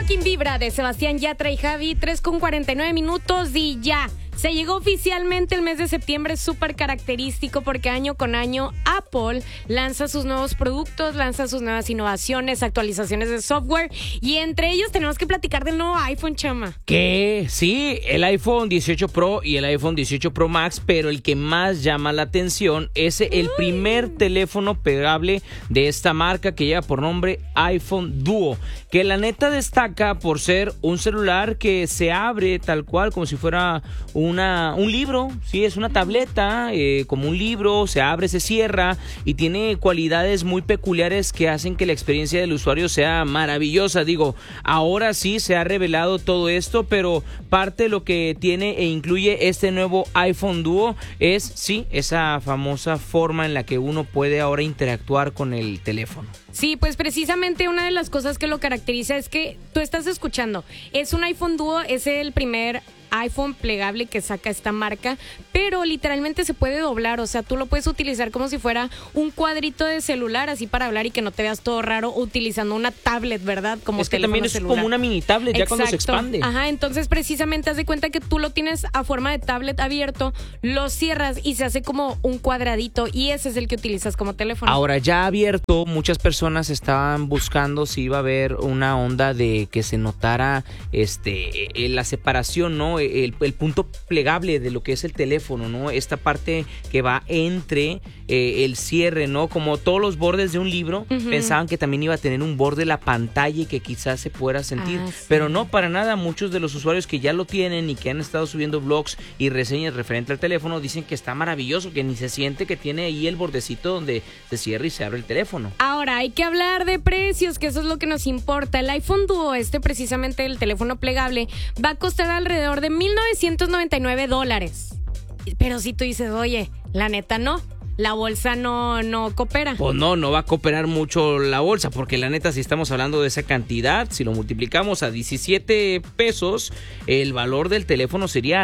Ranking Vibra de Sebastián Yatra y Javi, 3:49 minutos y ya. Se llegó oficialmente el mes de septiembre, súper característico porque año con año Apple lanza sus nuevos productos, lanza sus nuevas innovaciones, actualizaciones de software y entre ellos tenemos que platicar del nuevo iPhone, chama. Que sí, el iPhone 18 Pro y el iPhone 18 Pro Max, pero el que más llama la atención es el primer teléfono plegable de esta marca que lleva por nombre iPhone Duo, que la neta destaca por ser un celular que se abre tal cual como si fuera un libro, sí, es una tableta, como un libro, se abre, se cierra y tiene cualidades muy peculiares que hacen que la experiencia del usuario sea maravillosa. Digo, ahora sí se ha revelado todo esto, pero parte de lo que tiene e incluye este nuevo iPhone Duo es, sí, esa famosa forma en la que uno puede ahora interactuar con el teléfono. Sí, pues precisamente una de las cosas que lo caracteriza es que tú estás escuchando, es un iPhone Duo, es el primer iPhone plegable que saca esta marca, pero literalmente se puede doblar, o sea, tú lo puedes utilizar como si fuera un cuadrito de celular, así para hablar y que no te veas todo raro utilizando una tablet, ¿verdad? Como es que también es celular. Como una mini tablet, ya cuando se expande. Ajá, entonces precisamente haz de cuenta que tú lo tienes a forma de tablet abierto, lo cierras y se hace como un cuadradito y ese es el que utilizas como teléfono. Ahora, ya abierto, muchas personas estaban buscando si iba a haber una onda de que se notara la separación, ¿no? El punto plegable de lo que es el teléfono, ¿no? Esta parte que va entre el cierre, ¿no? Como todos los bordes de un libro, pensaban que también iba a tener un borde la pantalla y que quizás se pudiera sentir, sí. pero no, para nada. Muchos de los usuarios que ya lo tienen y que han estado subiendo blogs y reseñas referente al teléfono dicen que está maravilloso, que ni se siente que tiene ahí el bordecito donde se cierra y se abre el teléfono. Ahora, hay que hablar de precios, que eso es lo que nos importa. El iPhone Duo, precisamente el teléfono plegable, va a costar alrededor de $1,999. Pero si tú dices, oye, la neta no, la bolsa no coopera. Pues no va a cooperar mucho la bolsa, porque la neta, si estamos hablando de esa cantidad, si lo multiplicamos a 17 pesos, el valor del teléfono sería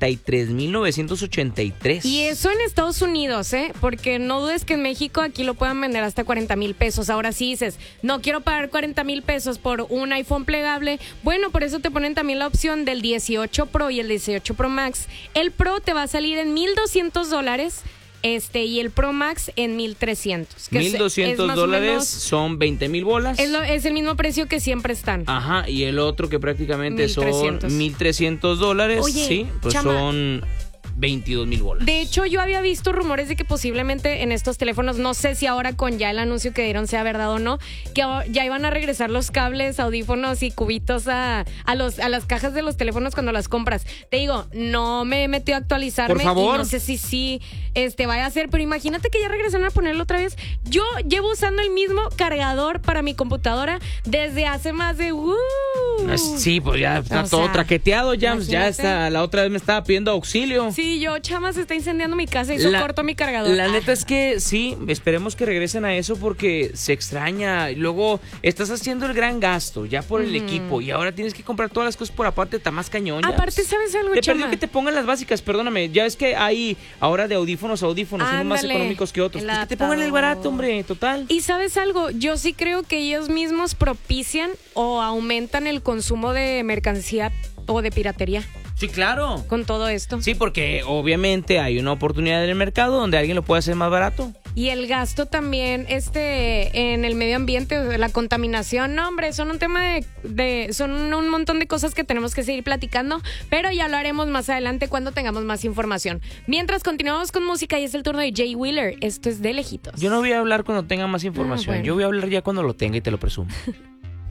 33,983. Y eso en Estados Unidos, porque no dudes que en México aquí lo puedan vender hasta 40,000 pesos. Ahora sí dices, no quiero pagar 40,000 pesos por un iPhone plegable. Bueno, por eso te ponen también la opción del 18 Pro y el 18 Pro Max. El Pro te va a salir en $1,200. Y el Pro Max en $1,300. $1,200 son 20,000 bolas. Es el mismo precio que siempre están. Ajá, y el otro que prácticamente 1,300. son $1,300. Oye, sí, pues chama, son 22,000 bolas. De hecho, yo había visto rumores de que posiblemente en estos teléfonos, no sé si ahora con ya el anuncio que dieron sea verdad o no, que ya iban a regresar los cables, audífonos y cubitos a las cajas de los teléfonos cuando las compras. Te digo, no me he metido a actualizarme. Por favor. Y no sé si vaya a ser, pero imagínate que ya regresaron a ponerlo otra vez. Yo llevo usando el mismo cargador para mi computadora desde hace más de... Sí, pues ya está todo traqueteado, ya está. La otra vez me estaba pidiendo auxilio. Sí, chama, se está incendiando mi casa y hizo corto mi cargador. La neta es que sí, esperemos que regresen a eso porque se extraña. Luego estás haciendo el gran gasto ya por el equipo y ahora tienes que comprar todas las cosas por aparte, está más cañón. Ya. Aparte, ¿sabes algo, Te chama? perdió que te pongan las básicas, perdóname. Ya es que hay ahora de audífonos, unos más económicos que otros. Pues que te pongan el barato, hombre, total. Y ¿sabes algo? Yo sí creo que ellos mismos propician o aumentan el consumo de mercancía o de piratería. Sí, claro. Con todo esto. Sí, porque obviamente hay una oportunidad en el mercado donde alguien lo puede hacer más barato. Y el gasto también en el medio ambiente, la contaminación, no, hombre, son un tema son un montón de cosas que tenemos que seguir platicando, pero ya lo haremos más adelante cuando tengamos más información. Mientras continuamos con música y es el turno de Jay Wheeler, esto es De Lejitos. Yo no voy a hablar cuando tenga más información, bueno. Yo voy a hablar ya cuando lo tenga y te lo presumo.